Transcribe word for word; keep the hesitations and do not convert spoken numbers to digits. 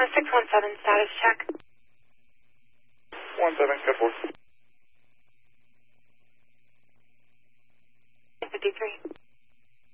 six one seven, status check. one seven, code four. fifty-three.